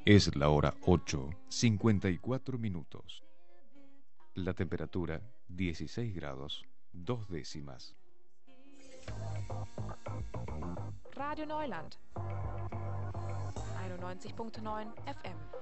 Es la hora 8:54. La temperatura 16 grados 2 décimas. Radio Neuland 91.9 FM.